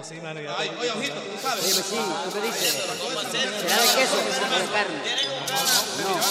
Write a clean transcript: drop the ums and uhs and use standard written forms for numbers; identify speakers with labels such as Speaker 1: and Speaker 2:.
Speaker 1: Sí, mano, ya.
Speaker 2: Ay, oye, ojito, tú sabes.
Speaker 3: Oye, sí, ¿tú qué dices? ¿Será de queso o de carne?
Speaker 2: No.